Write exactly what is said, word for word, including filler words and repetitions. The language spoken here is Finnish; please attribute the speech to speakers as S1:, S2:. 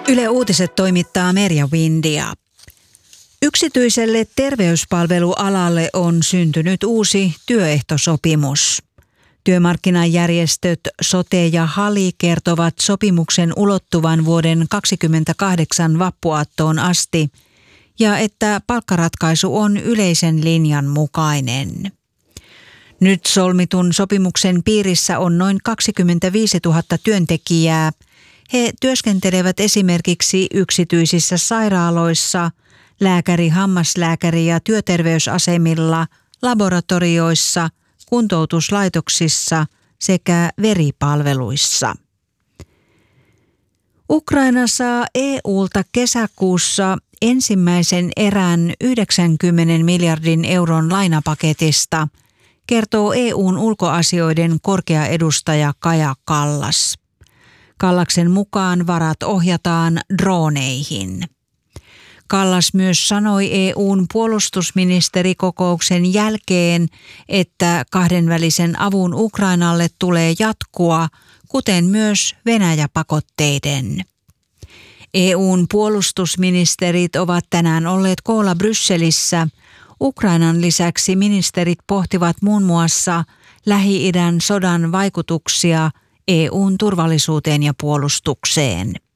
S1: Yle Uutiset toimittaa Merja Windia. Yksityiselle terveyspalvelualalle on syntynyt uusi työehtosopimus. Työmarkkinajärjestöt Sote ja Hali kertovat sopimuksen ulottuvan vuoden kaksikymmentäkahdeksan vappuaattoon asti ja että palkkaratkaisu on yleisen linjan mukainen. Nyt solmitun sopimuksen piirissä on noin kaksikymmentäviisituhatta työntekijää. He työskentelevät esimerkiksi yksityisissä sairaaloissa, lääkäri-, hammaslääkäri- ja työterveysasemilla, laboratorioissa, kuntoutuslaitoksissa sekä veripalveluissa. Ukraina saa E U:lta kesäkuussa ensimmäisen erän yhdeksänkymmenen miljardin euron lainapaketista, kertoo E U:n ulkoasioiden korkea edustaja Kaja Kallas. Kallaksen mukaan varat ohjataan droneihin. Kallas myös sanoi E U:n puolustusministerikokouksen jälkeen, että kahdenvälisen avun Ukrainalle tulee jatkua, kuten myös Venäjä-pakotteiden. E U:n puolustusministerit ovat tänään olleet koolla Brysselissä. Ukrainan lisäksi ministerit pohtivat muun muassa Lähi-idän sodan vaikutuksia E U:n turvallisuuteen ja puolustukseen.